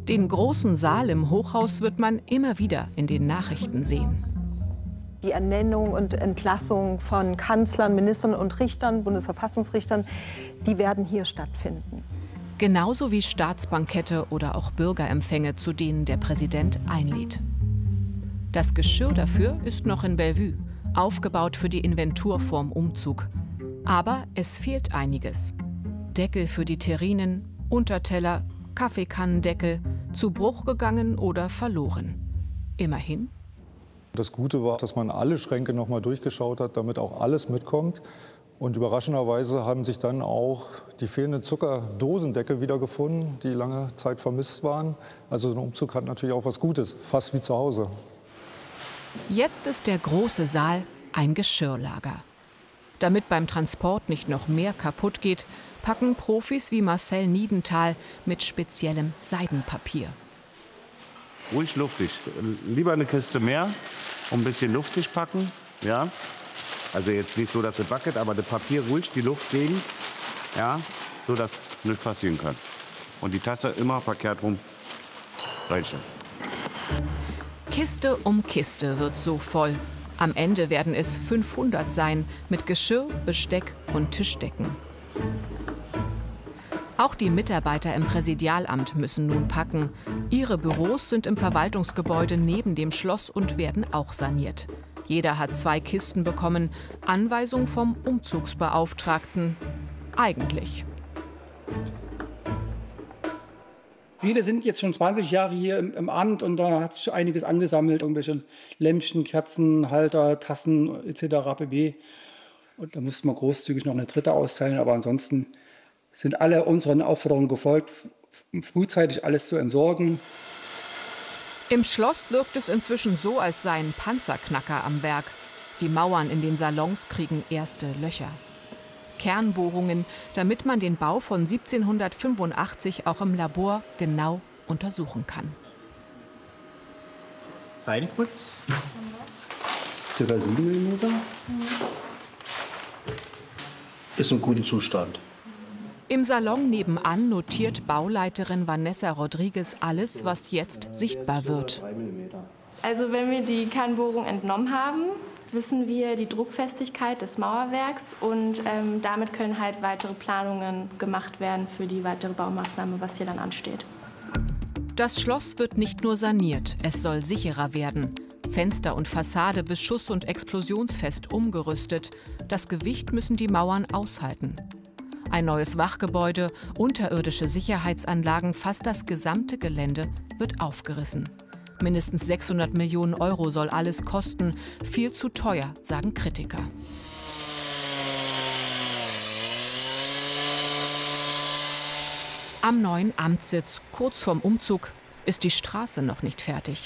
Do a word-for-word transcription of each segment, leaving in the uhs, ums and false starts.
Den großen Saal im Hochhaus wird man immer wieder in den Nachrichten sehen. Die Ernennung und Entlassung von Kanzlern, Ministern und Richtern, Bundesverfassungsrichtern, die werden hier stattfinden. Genauso wie Staatsbankette oder auch Bürgerempfänge, zu denen der Präsident einlädt. Das Geschirr dafür ist noch in Bellevue, aufgebaut für die Inventur vorm Umzug. Aber es fehlt einiges. Deckel für die Terrinen, Unterteller, Kaffeekannendeckel, zu Bruch gegangen oder verloren. Immerhin. Das Gute war, dass man alle Schränke noch mal durchgeschaut hat, damit auch alles mitkommt. Und überraschenderweise haben sich dann auch die fehlenden Zuckerdosendeckel wiedergefunden, die lange Zeit vermisst waren. Also ein Umzug hat natürlich auch was Gutes, fast wie zu Hause. Jetzt ist der große Saal ein Geschirrlager. Damit beim Transport nicht noch mehr kaputt geht, packen Profis wie Marcel Niedenthal mit speziellem Seidenpapier. Ruhig luftig. Lieber eine Kiste mehr, um ein bisschen luftig packen. Ja? Also jetzt nicht so, dass es wackelt, aber das Papier ruhig die Luft geben, ja? So dass nichts passieren kann. Und die Tasse immer verkehrt rum reichen. Kiste um Kiste wird so voll. Am Ende werden es fünfhundert sein, mit Geschirr, Besteck und Tischdecken. Auch die Mitarbeiter im Präsidialamt müssen nun packen. Ihre Büros sind im Verwaltungsgebäude neben dem Schloss und werden auch saniert. Jeder hat zwei Kisten bekommen. Anweisung vom Umzugsbeauftragten. Eigentlich. Viele sind jetzt schon zwanzig Jahre hier im, im Amt und da hat sich einiges angesammelt. Irgendwelche Lämpchen, Kerzen, Halter, Tassen et cetera pp. Und da mussten wir großzügig noch eine dritte austeilen. Aber ansonsten sind alle unseren Aufforderungen gefolgt, frühzeitig alles zu entsorgen. Im Schloss wirkt es inzwischen so, als seien Panzerknacker am Werk. Die Mauern in den Salons kriegen erste Löcher. Kernbohrungen, damit man den Bau von siebzehnhundertfünfundachtzig auch im Labor genau untersuchen kann. Reinputz, ca. sieben Millimeter. Ist in gutem Zustand. Im Salon nebenan notiert Bauleiterin Vanessa Rodriguez alles, was jetzt sichtbar wird. Also wenn wir die Kernbohrung entnommen haben, wissen wir die Druckfestigkeit des Mauerwerks und ähm, damit können halt weitere Planungen gemacht werden für die weitere Baumaßnahme, was hier dann ansteht. Das Schloss wird nicht nur saniert, es soll sicherer werden. Fenster und Fassade beschuss- und explosionsfest umgerüstet. Das Gewicht müssen die Mauern aushalten. Ein neues Wachgebäude, unterirdische Sicherheitsanlagen, fast das gesamte Gelände wird aufgerissen. Mindestens sechshundert Millionen Euro soll alles kosten. Viel zu teuer, sagen Kritiker. Am neuen Amtssitz, kurz vorm Umzug, ist die Straße noch nicht fertig.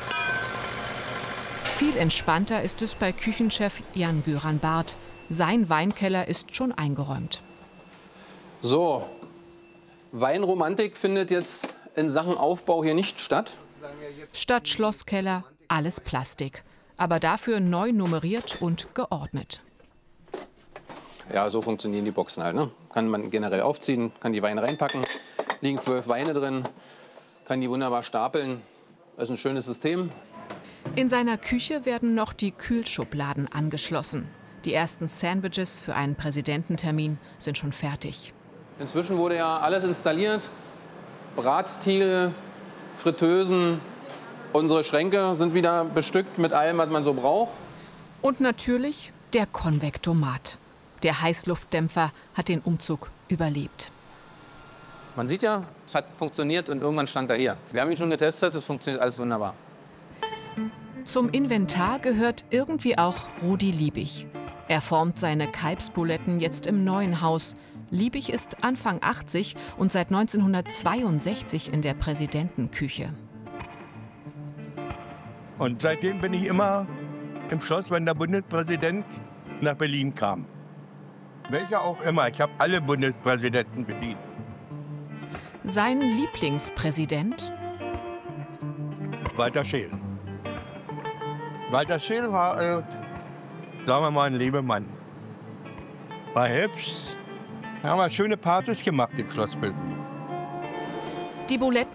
Viel entspannter ist es bei Küchenchef Jan-Göran Barth. Sein Weinkeller ist schon eingeräumt. So, Weinromantik findet jetzt in Sachen Aufbau hier nicht statt. Statt Schlosskeller alles Plastik, aber dafür neu nummeriert und geordnet. Ja, so funktionieren die Boxen halt. Ne? Kann man generell aufziehen, kann die Weine reinpacken, liegen zwölf Weine drin, kann die wunderbar stapeln. Das ist ein schönes System. In seiner Küche werden noch die Kühlschubladen angeschlossen. Die ersten Sandwiches für einen Präsidententermin sind schon fertig. Inzwischen wurde ja alles installiert. Brattiegel, Fritteusen. Unsere Schränke sind wieder bestückt mit allem, was man so braucht. Und natürlich der Konvektomat. Der Heißluftdämpfer hat den Umzug überlebt. Man sieht ja, es hat funktioniert und irgendwann stand er hier. Wir haben ihn schon getestet, es funktioniert alles wunderbar. Zum Inventar gehört irgendwie auch Rudi Liebig. Er formt seine Kalbsbuletten jetzt im neuen Haus. Liebig ist Anfang achtzig und seit neunzehnhundertzweiundsechzig in der Präsidentenküche. Und seitdem bin ich immer im Schloss, wenn der Bundespräsident nach Berlin kam. Welcher auch immer. Ich habe alle Bundespräsidenten bedient. Sein Lieblingspräsident? Walter Scheel. Walter Scheel war, äh, sagen wir mal, ein Lebemann. War hübsch. Wir haben schöne Partys gemacht im Schloss Bellevue. Die Buletten